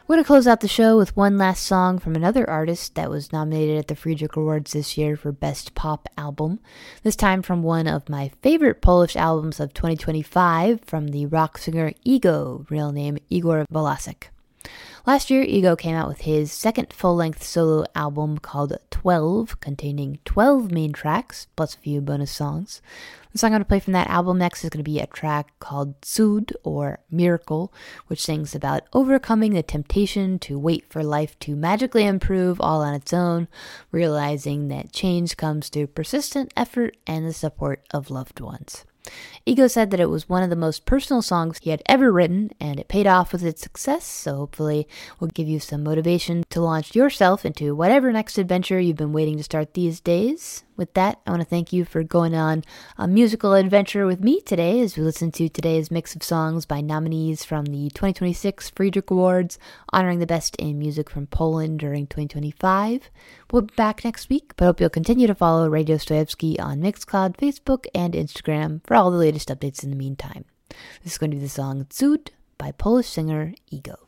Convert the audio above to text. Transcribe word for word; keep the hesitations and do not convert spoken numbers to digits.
We're going to close out the show with one last song from another artist that was nominated at the Friedrich Awards this year for Best Pop Album. This time from one of my favorite Polish albums of twenty twenty-five from the rock singer Ego, real name Igor Wolasek. Last year, Ego came out with his second full-length solo album called twelve, containing twelve main tracks, plus a few bonus songs. The song I'm going to play from that album next is going to be a track called Cud, or Miracle, which sings about overcoming the temptation to wait for life to magically improve all on its own, realizing that change comes through persistent effort and the support of loved ones. Ego said that it was one of the most personal songs he had ever written, and it paid off with its success, so hopefully will give you some motivation to launch yourself into whatever next adventure you've been waiting to start these days. With that, I want to thank you for going on a musical adventure with me today as we listen to today's mix of songs by nominees from the twenty twenty-six Friedrich Awards, honoring the best in music from Poland during twenty twenty-five. We'll be back next week, but hope you'll continue to follow Radio Stojewski on Mixcloud, Facebook, and Instagram for all the latest updates in the meantime. This is going to be the song Cud by Polish singer Ego.